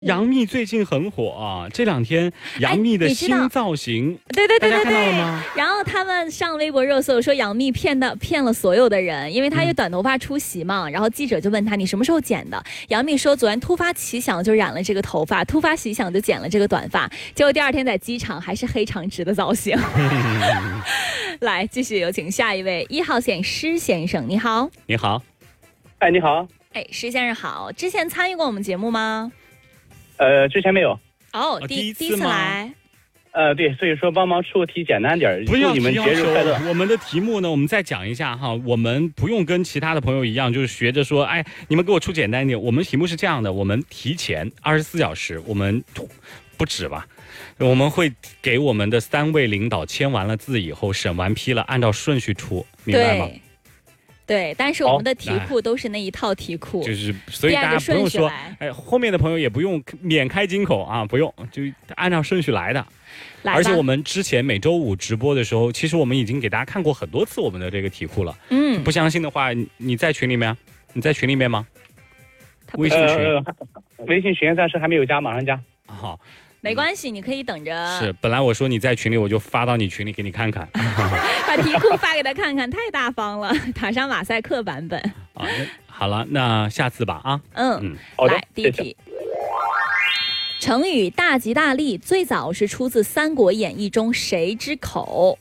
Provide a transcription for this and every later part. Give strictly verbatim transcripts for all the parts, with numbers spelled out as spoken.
杨幂最近很火啊，这两天杨幂的新造型， 哎、对对对对对， 大家看到了吗？ 然后他们上微博热搜说杨幂骗的骗了所有的人，因为她有短头发出席嘛、嗯，然后记者就问她你什么时候剪的？杨幂说昨天突发奇想就染了这个头发，突发奇想就剪了这个短发，结果第二天在机场还是黑长直的造型。来，继续有请下一位一号线施先生，你好。 你好。 哎，你好。 哎，施先生好，之前参与过我们节目吗？ 呃，之前没有。 哦， 第一第一次来。 呃，对，所以说帮忙出题简单点， 不要祝你们节日快乐。 我们的题目呢，我们再讲一下哈，我们不用跟其他的朋友一样，就是学着说，哎，你们给我出简单一点。我们题目是这样的，我们提前二十四小时，我们不止吧，我们会给我们的三位领导签完了字以后，审完批了，按照顺序出，明白吗？ 对，但是我们的题库都是那一套题库， 就是所以大家不用说，哎，后面的朋友也不用免开金口啊，不用，就按照顺序来的。 来而且我们之前每周五直播的时候，其实我们已经给大家看过很多次我们的这个题库了。嗯，不相信的话，你在群里面，你在群里面吗？微信群、 呃，微信群暂时还没有加，马上加。 好。 没关系，你可以等着。 是，本来我说你在群里，我就发到你群里给你看看， 把题库发给他看看，太大方了，打上马赛克版本。 啊，好了，那下次吧啊。 嗯嗯，好的。来，第一题，成语大吉大利最早是出自《三国演义》中谁之口？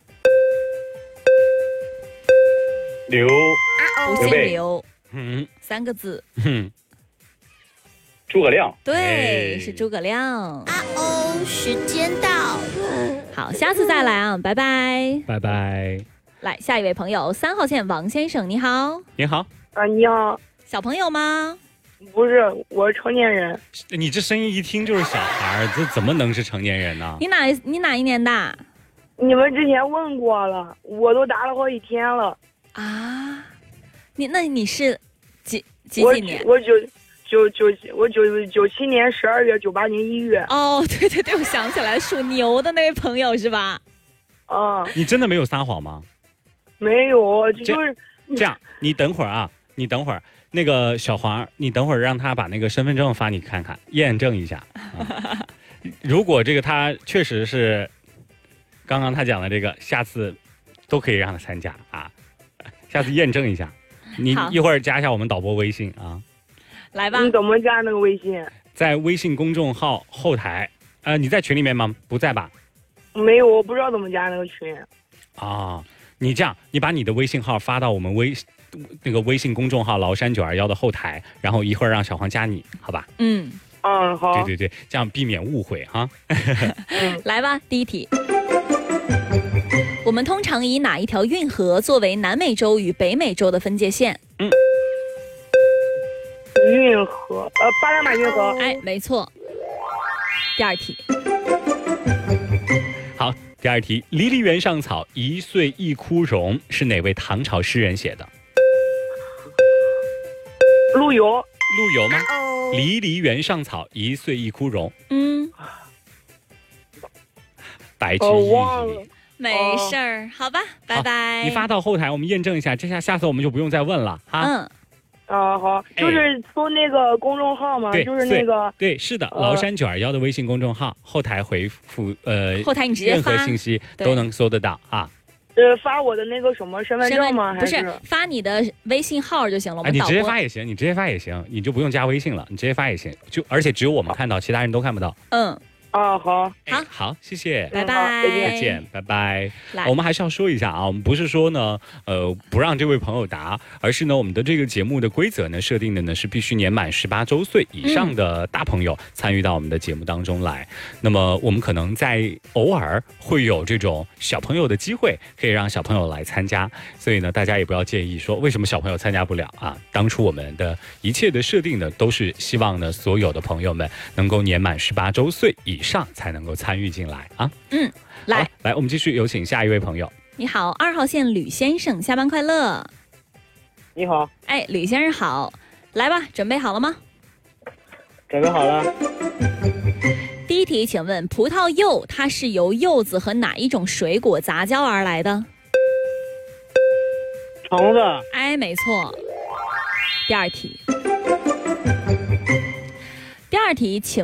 刘， 不姓刘，嗯，三个字。嗯。 诸葛亮， 对，是诸葛亮。 啊哦，时间到。 好，下次再来啊，拜拜， 拜拜。 来，下一位朋友，三号线王先生，你好。 你好。 啊，你好。 小朋友吗？ 不是，我是成年人。 你这声音一听就是小孩，这怎么能是成年人呢？ 你哪你哪一年的？ 你们之前问过了，我都打了好几天了。 啊？你那你是几几几年？ 我就。九九我九九七年十二月，九八年一月。 哦，对对对，我想起来，属牛的那位朋友是吧？ 啊， 你真的没有撒谎吗？ 没有，就是这样。你等会儿啊，你等会儿，那个小黄，你等会儿让他把那个身份证发你看看，验证一下。啊、如果这个他确实是刚刚他讲的这个，下次都可以让他参加啊。下次验证一下，你一会儿加一下我们导播微信啊。 来吧， 你怎么加那个微信？ 在微信公众号后台，呃，你在群里面吗？不在吧？ 没有，我不知道怎么加那个群。 啊、哦，你这样，你把你的微信号发到我们微那个微信公众号崂山九二幺的后台，然后一会儿让小黄加你，好吧？ 嗯嗯，好。 对对对，这样避免误会哈。 来吧，第一题。我们通常以哪一条运河作为南美洲与北美洲的分界线？嗯。 运河，呃，巴拿马运河。 哎，没错。第二题。 好，第二题，离离原上草，一岁一枯荣，是哪位唐朝诗人写的？ 陆游。 陆游吗？离离原上草，一岁一枯荣。嗯。白居易。 我忘了。 没事儿，好吧，拜拜。 你发到后台，我们验证一下，这下下次我们就不用再问了哈。 嗯。 啊，好，就是搜那个公众号嘛，就是那个， 对，是的，崂山九二幺的微信公众号，后台回复呃， 后台你直接发任何信息都能搜得到啊。 呃，发我的那个什么身份证吗？ 不是，发你的微信号就行了。我们你直接发也行，你直接发也行，你就不用加微信了，你直接发也行。就而且只有我们看到，其他人都看不到。 嗯。 啊，好， 好，好，谢谢， 拜拜， 再见，拜拜。我们还是要说一下啊，我们不是说呢，呃，不让这位朋友答，而是呢，我们的这个节目的规则呢，设定的呢是必须年满十八周岁以上的大朋友参与到我们的节目当中来。嗯、那么我们可能在偶尔会有这种小朋友的机会，可以让小朋友来参加，所以呢，大家也不要介意说为什么小朋友参加不了啊。当初我们的一切的设定呢，都是希望呢，所有的朋友们能够年满十八周岁以上。以上才能够参与进来啊！ 嗯，来来，我们继续有请下一位朋友。 你好，二号线吕先生，下班快乐。 你好， 哎，吕先生好，来吧，准备好了吗？ 准备好了。 第一题，请问葡萄柚它是由柚子和哪一种水果杂交而来的？ 橙子。 哎，没错。第二题。第二二题，请